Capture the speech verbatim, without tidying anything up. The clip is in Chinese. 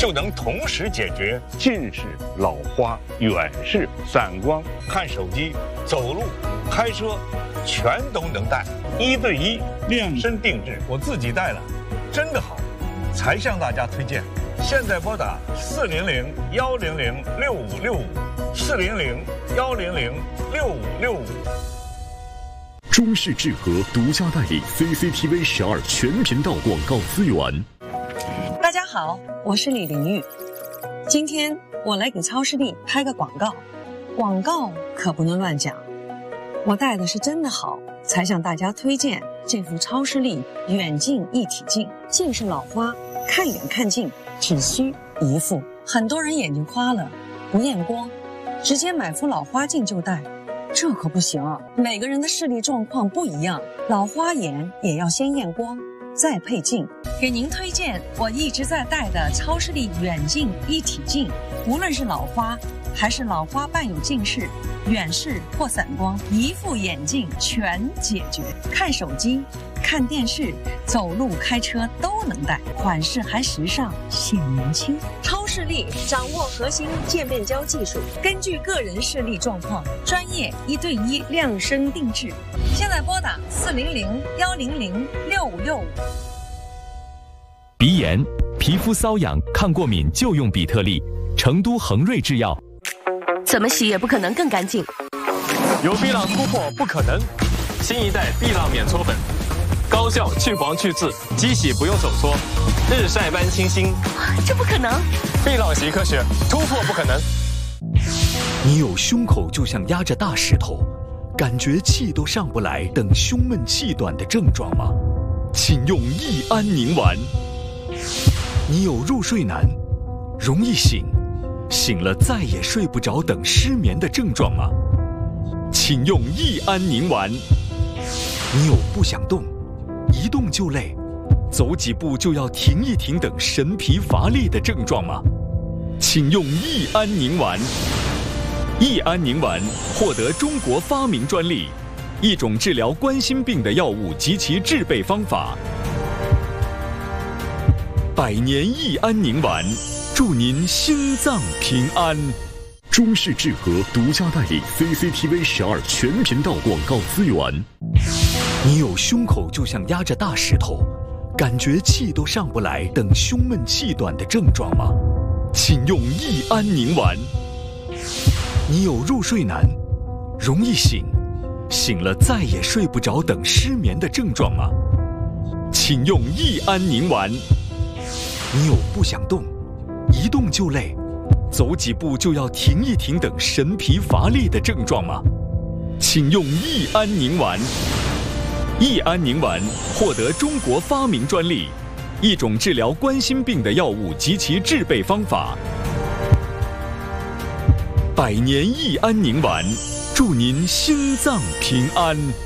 就能同时解决近视、老花、远视、散光、看手机、走路、开车，全都能戴，一对一量身定制，我自己戴了，真的好，才向大家推荐。现在拨打四零零幺零零六五六五，四零零幺零零六五六五。 中视智和独家代理 C C T V 十二全频道广告资源。 大家好，我是李玲玉。今天我来给超视力拍个广告，广告可不能乱讲。我戴的是真的好，才向大家推荐这副超视力远近一体镜。近视老花，看远看近只需一副。很多人眼睛花了，不验光，直接买副老花镜就戴。这可不行啊！每个人的视力状况不一样，老花眼也要先验光，再配镜。给您推荐我一直在戴的超视力远近一体镜，无论是老花还是老花伴有近视、远视或散光，一副眼镜全解决。看手机、看电视、走路、开车都能戴，款式还时尚，显年轻。超视力掌握核心渐变焦技术，根据个人视力状况，专业一对一量身定制。现在拨打四零零幺零零六五六五。 鼻炎、皮肤瘙痒、抗过敏就用比特丽，成都恒瑞制药。 怎么洗也不可能更干净。 有碧浪突破不可能，新一代碧浪免搓粉，高效去黄去渍，机洗不用手搓，日晒般清新。 这不可能！ 碧浪洗科学，突破不可能。 你有胸口就像压着大石头，感觉气都上不来等胸闷气短的症状吗？请用益安宁丸。你有入睡难，容易醒，醒了再也睡不着等失眠的症状吗？请用益安宁丸。你有不想动，一动就累，走几步就要停一停等神疲乏力的症状吗？请用益安宁丸。益安宁丸获得中国发明专利，一种治疗冠心病的药物及其制备方法。百年益安宁丸，祝您心脏平安。中视智和独家代理 C C T V 十二全频道广告资源。你有胸口就像压着大石头，感觉气都上不来等胸闷气短的症状吗？请用益安宁丸。你有入睡难，容易醒，醒了再也睡不着等失眠的症状吗？请用益安宁丸。你有不想动，一动就累，走几步就要停一停等神疲乏力的症状吗？请用益安宁丸。益安宁丸获得中国发明专利，一种治疗冠心病的药物及其制备方法。百年益安宁丸，祝您心脏平安。